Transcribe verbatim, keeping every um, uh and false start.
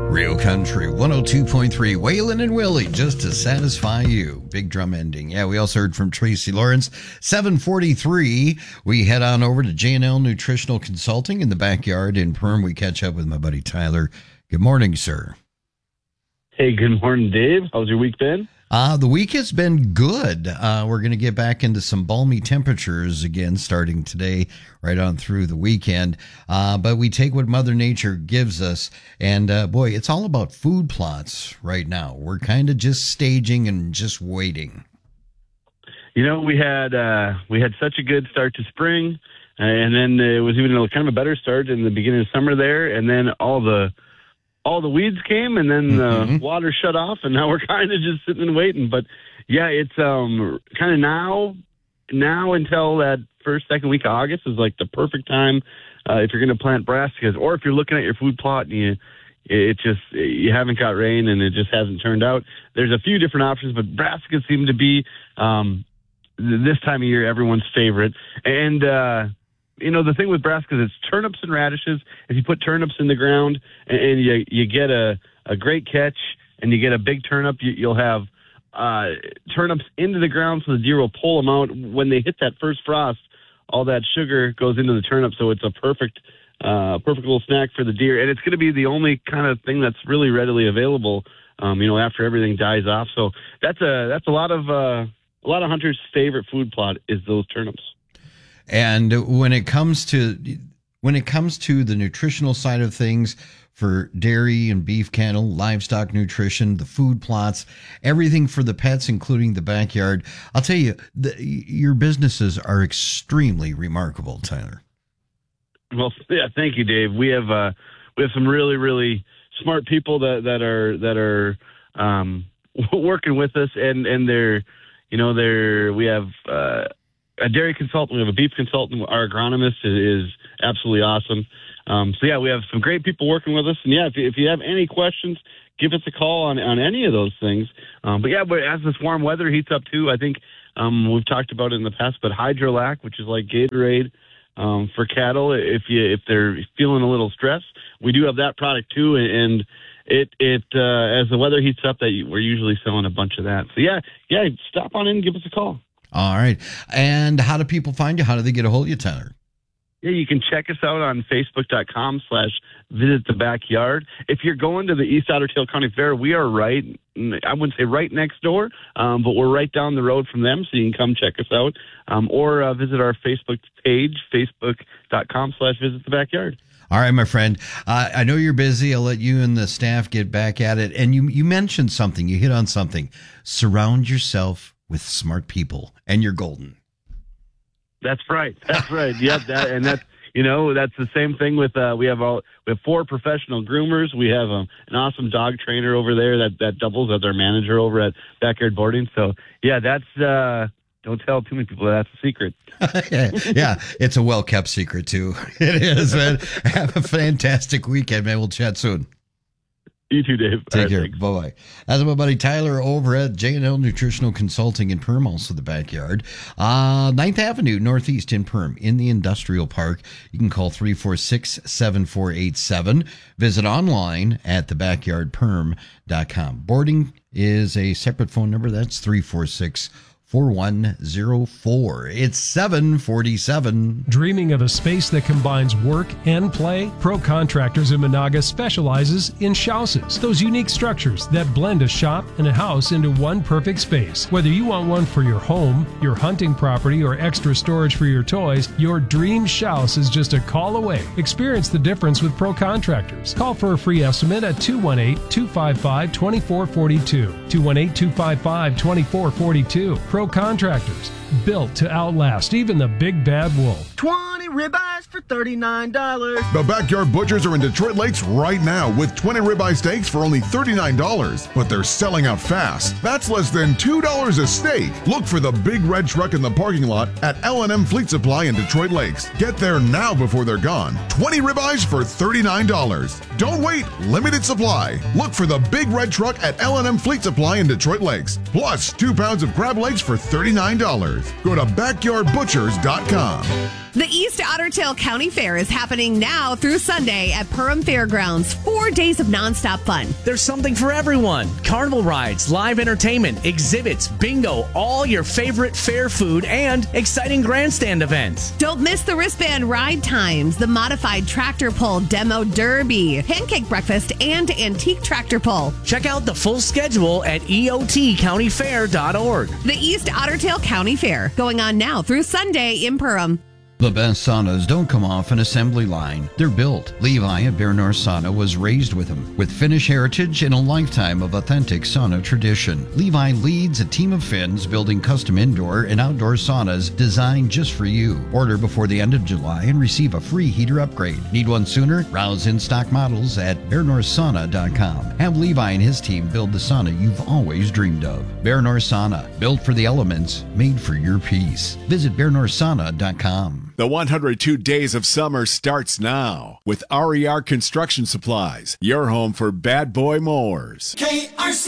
Real Country one oh two point three, Waylon and Willie, just to satisfy you. Big drum ending. Yeah, we also heard from Tracy Lawrence. seven forty-three, we head on over to J and L Nutritional Consulting in the backyard in Perm. We catch up with my buddy Tyler. Good morning, sir. Hey, good morning, Dave. How's your week been? Uh, the week has been good. Uh, we're going to get back into some balmy temperatures again starting today, right on through the weekend. Uh, but we take what Mother Nature gives us. And, uh, boy, it's all about food plots right now. We're kind of just staging and just waiting. You know, we had uh, we had such a good start to spring, uh, and then it was even a, kind of a better start in the beginning of summer there, and then all the all the weeds came, and then the mm-hmm. water shut off, and now we're kind of just sitting and waiting. But yeah, it's um kind of now now until that first second week of August is like the perfect time uh, if you're going to plant brassicas, or if you're looking at your food plot and you it just you haven't got rain and it just hasn't turned out. There's a few different options, but brassicas seem to be um, this time of year everyone's favorite. And uh, you know, the thing with brassicas, it's turnips and radishes. If you put turnips in the ground and, and you you get a, a great catch and you get a big turnip, you, you'll have uh, turnips into the ground so the deer will pull them out. When they hit that first frost, all that sugar goes into the turnip, so it's a perfect uh, perfect little snack for the deer. And it's going to be the only kind of thing that's really readily available, um, you know, after everything dies off. So that's a that's a lot of uh, a lot of hunters' favorite food plot is those turnips. And when it comes to when it comes to the nutritional side of things for dairy and beef cattle, livestock nutrition, the food plots, everything for the pets, including the backyard, I'll tell you, the, your businesses are extremely remarkable, Tyler. Well, yeah, thank you, Dave. We have uh, we have some really really smart people that, that are that are um, working with us, and, and they're you know they're we have. Uh, a dairy consultant, we have a beef consultant, our agronomist is, is absolutely awesome. Um, so yeah, we have some great people working with us. And yeah, if you, if you have any questions, give us a call on, on any of those things. Um, but yeah, but as this warm weather heats up too, I think um, we've talked about it in the past, but Hydrolac, which is like Gatorade um, for cattle, if you if they're feeling a little stressed, we do have that product too. And it it uh, as the weather heats up, that we're usually selling a bunch of that. So yeah, yeah, stop on in and give us a call. All right. And how do people find you? How do they get a hold of you, Tyler? Yeah, you can check us out on Facebook.com slash visit the backyard. If you're going to the East Otter Tail County Fair, we are right, I wouldn't say right next door, um, but we're right down the road from them, so you can come check us out. Um, or uh, visit our Facebook page, Facebook.com slash visit the backyard. All right, my friend. Uh, I know you're busy. I'll let you and the staff get back at it. And you, you mentioned something. You hit on something. Surround yourself with smart people, and you're golden. That's right. That's right. Yep. That, and that's, you know, that's the same thing with, uh, we have all, we have four professional groomers. We have um, an awesome dog trainer over there that, that doubles as our manager over at Backyard Boarding. So yeah, that's, uh, don't tell too many people that's a secret. Yeah. It's a well-kept secret too. It is, man. Have a fantastic weekend, man. We'll chat soon. You too, Dave. Take right, care. Thanks. Bye-bye. That's my buddy Tyler over at J and L Nutritional Consulting in Perm, also the backyard. Uh, ninth Avenue, Northeast in Perm, in the Industrial Park. You can call three four six, seven four eight seven. Visit online at the backyard perm dot com. Boarding is a separate phone number. That's three four six, four one zero four. It's seven forty-seven. Dreaming of a space that combines work and play? Pro Contractors in Monaga specializes in shouses, those unique structures that blend a shop and a house into one perfect space. Whether you want one for your home, your hunting property, or extra storage for your toys, your dream shouse is just a call away. Experience the difference with Pro Contractors. Call for a free estimate at two one eight, two five five, two four four two. two one eight, two five five, two four four two. Pro Contractors, built to outlast even the big bad wolf. twenty ribeyes for thirty-nine dollars. The Backyard Butchers are in Detroit Lakes right now with twenty ribeye steaks for only thirty-nine dollars, but they're selling out fast. That's less than two dollars a steak. Look for the big red truck in the parking lot at L and M Fleet Supply in Detroit Lakes. Get there now before they're gone. twenty ribeyes for thirty-nine dollars. Don't wait, limited supply. Look for the big red truck at L and M Fleet Supply in Detroit Lakes. Plus two pounds of crab legs for thirty-nine dollars. Go to backyard butchers dot com. The East Otter Tail County Fair is happening now through Sunday at Perham Fairgrounds. Four days of nonstop fun. There's something for everyone. Carnival rides, live entertainment, exhibits, bingo, all your favorite fair food, and exciting grandstand events. Don't miss the wristband ride times, the modified tractor pull demo derby, pancake breakfast, and antique tractor pull. Check out the full schedule at E O T county fair dot org. The East Otter Tail County Fair, going on now through Sunday in Perham. The best saunas don't come off an assembly line. They're built. Levi at Bear North Sauna was raised with them. With Finnish heritage and a lifetime of authentic sauna tradition, Levi leads a team of Finns building custom indoor and outdoor saunas designed just for you. Order before the end of July and receive a free heater upgrade. Need one sooner? Browse in-stock models at bear north sauna dot com. Have Levi and his team build the sauna you've always dreamed of. Bear North Sauna, built for the elements, made for your peace. Visit bear north sauna dot com. The one hundred two Days of Summer starts now with R E R Construction Supplies, your home for bad boy mowers. K R C